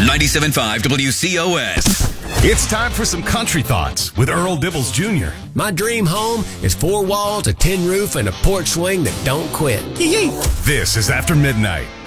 97.5 WCOS. It's time for some country thoughts with Earl Dibbles Jr. My dream home is 4 walls, a tin roof, and a porch swing that don't quit. This is After Midnight.